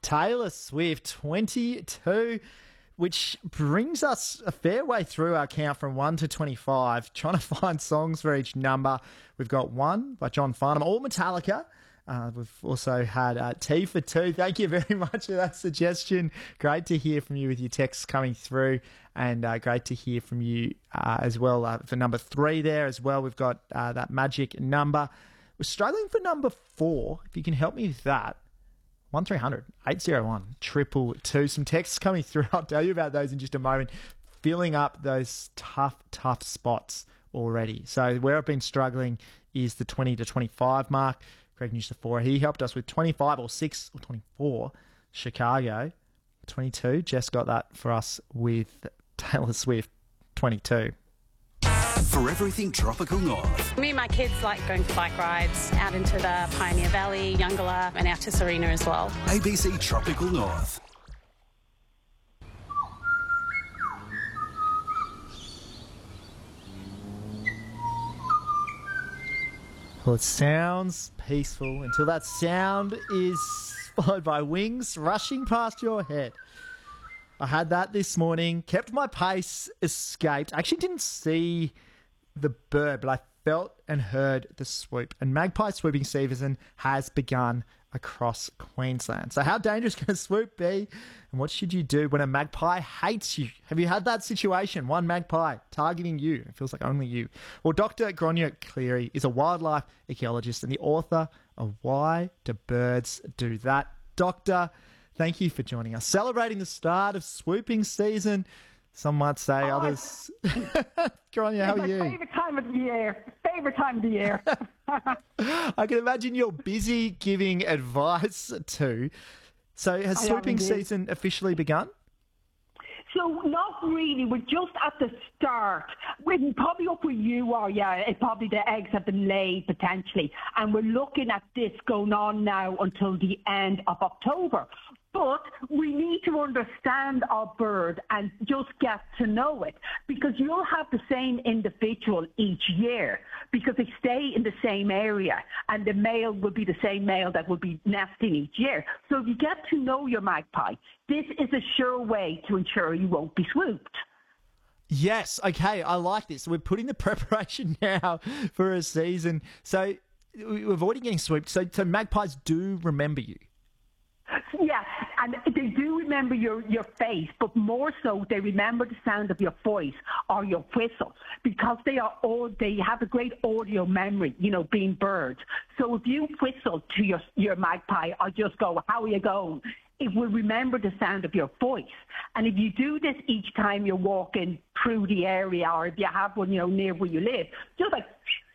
Taylor Swift, 22, which brings us a fair way through our count from 1 to 25, trying to find songs for each number. We've got one by John Farnham, all Metallica. We've also had T for Two. Thank you very much for that suggestion. Great to hear from you with your texts coming through, and great to hear from you as well for number 3 there as well. We've got that magic number. We're struggling for number 4. If you can help me with that. 1300 801 222. Some texts coming through. I'll tell you about those in just a moment. Filling up those tough spots already. So where I've been struggling is the 20 to 25 mark. Greg Newsafora, he helped us with 25 or 6 or 24. Chicago, 22. Jess got that for us with Taylor Swift, 22. For everything Tropical North. Me and my kids like going for bike rides out into the Pioneer Valley, Yongala, and out to Serena as well. ABC Tropical North. Well, it sounds peaceful until that sound is followed by wings rushing past your head. I had that this morning, kept my pace, escaped. I actually didn't see the bird, but I felt and heard the swoop. And magpie swooping season has begun across Queensland. So how dangerous can a swoop be? And what should you do when a magpie hates you? Have you had that situation? One magpie targeting you. It feels like only you. Well, Dr. Gráinne Cleary is a wildlife ecologist and the author of Why Do Birds Do That? Doctor, thank you for joining us. Celebrating the start of swooping season. Some might say, others. Gráinne, how are you? My favourite time of the year. Favourite time of the year. I can imagine you're busy giving advice too. So has swooping season officially begun? So not really. We're just at the start. We're probably up where you are, yeah. Probably the eggs have been laid potentially. And we're looking at this going on now until the end of October. But we need to understand our bird and just get to know it, because you'll have the same individual each year because they stay in the same area, and the male will be the same male that will be nesting each year. So if you get to know your magpie, this is a sure way to ensure you won't be swooped. Yes, okay, I like this. We're putting the preparation now for a season. So we're avoiding getting swooped. So magpies do remember you. Yes, and they do remember your face, but more so they remember the sound of your voice or your whistle, because they have a great audio memory, being birds. So if you whistle to your magpie or just go, "How are you going?" it will remember the sound of your voice. And if you do this each time you're walking through the area, or if you have one, near where you live, just like,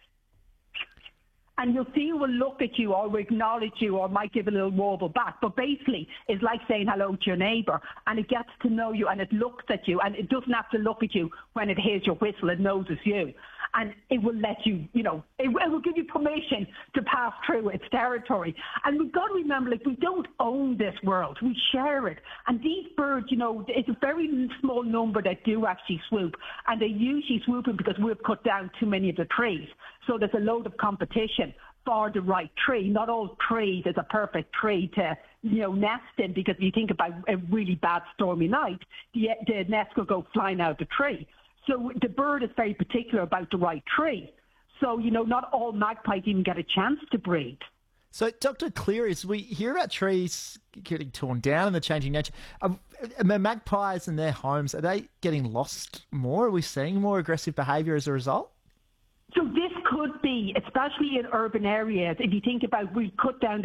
and you'll see it will look at you or acknowledge you or might give a little warble back. But basically, it's like saying hello to your neighbour, and it gets to know you and it looks at you, and it doesn't have to look at you when it hears your whistle. It knows it's you. And it will let you, it will give you permission to pass through its territory. And we've got to remember, we don't own this world. We share it. And these birds, it's a very small number that do actually swoop. And they're usually swooping because we've cut down too many of the trees. So there's a load of competition for the right tree. Not all trees is a perfect tree to, nest in, because if you think about a really bad stormy night, the nest will go flying out the tree. So the bird is very particular about the right tree. So, not all magpies even get a chance to breed. So, Dr. Cleary, as we hear about trees getting torn down and the changing nature, the magpies and their homes, are they getting lost more? Are we seeing more aggressive behaviour as a result? So this could be, especially in urban areas, if you think about, we cut down